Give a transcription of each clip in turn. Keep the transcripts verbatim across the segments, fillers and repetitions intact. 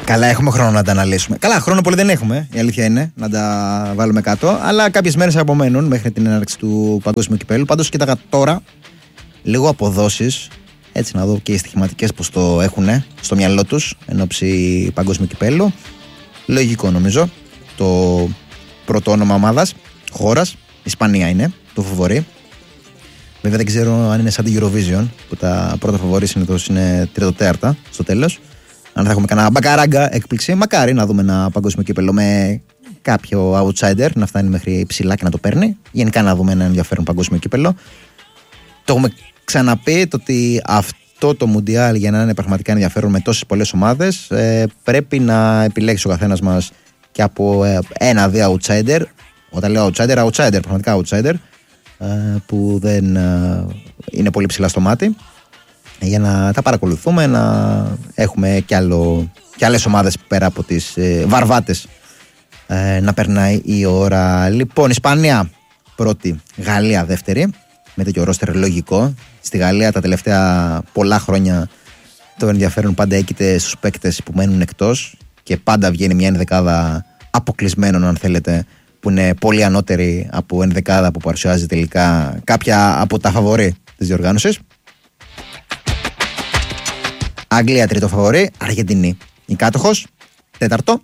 Καλά, έχουμε χρόνο να τα αναλύσουμε. Καλά, χρόνο πολύ δεν έχουμε, η αλήθεια είναι, να τα βάλουμε κάτω. Αλλά κάποιες μέρες απομένουν μέχρι την έναρξη του Παγκόσμιου Κυπέλλου. Πάντως, κοίταγα τώρα λίγο αποδόσεις. Έτσι, να δω και οι στοιχηματικές πώς το έχουν στο μυαλό τους εν ώψη Παγκόσμιου Κυπέλλου. Λογικό νομίζω. Το πρώτο όνομα ομάδας, χώρας, Ισπανία είναι το φαβορί. Βέβαια δεν ξέρω αν είναι σαν την Eurovision που τα πρώτα φαβορί συνήθως είναι τρίτο-τέταρτα στο τέλος. Αν θα έχουμε κανένα μπακαράγκα έκπληξη, μακάρι να δούμε ένα Παγκόσμιο Κύπελλο με κάποιο outsider να φτάνει μέχρι ψηλά και να το παίρνει. Γενικά να δούμε ένα ενδιαφέρον Παγκόσμιο Κύπελλο. Το έχουμε ξαναπεί το ότι αυτό το Μουντιάλ για να είναι πραγματικά ενδιαφέρον με τόσες πολλές ομάδες ε, πρέπει να επιλέξει ο καθένας μας και από ε, ένα-δύο outsider. Όταν λέω outsider, outsider, πραγματικά outsider, ε, που δεν ε, είναι πολύ ψηλά στο μάτι, για να τα παρακολουθούμε, να έχουμε κι, άλλο, κι άλλες ομάδες πέρα από τις ε, βαρβάτες ε, να περνάει η ώρα. Λοιπόν, Ισπανία πρώτη, Γαλλία δεύτερη, με τέτοιο ρόστερ λογικό. Στη Γαλλία τα τελευταία πολλά χρόνια το ενδιαφέρον πάντα έκειται στους παίκτες που μένουν εκτός και πάντα βγαίνει μια ενδεκάδα αποκλεισμένων, αν θέλετε, που είναι πολύ ανώτερη από ενδεκάδα που παρουσιάζει τελικά κάποια από τα φαβορί της διοργάνωσης. Αγγλία τρίτο φαβορί, Αργεντινή η κάτοχος, τέταρτο.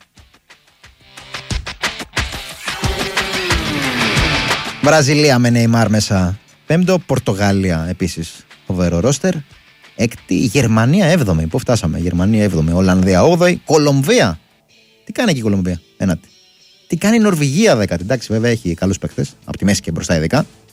Βραζιλία με Νεϊμάρ μέσα, πέμπτο. Πορτογάλια επίσης φοβερό ρόστερ, έκτη. Γερμανία έβδομη, πού φτάσαμε, Γερμανία έβδομη. Ολλανδία όγδοη. Κολομβία, τι κάνει εκεί η Κολομβία, ένατη. Τι κάνει η Νορβηγία δέκατη, εντάξει βέβαια έχει καλούς παίκτες, από τη μέση και μπροστά ειδικά.